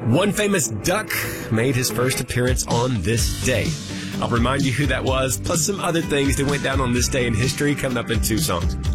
One famous duck made his first appearance on this day. I'll remind you who that was, plus some other things that went down on this day in history coming up in 2 songs.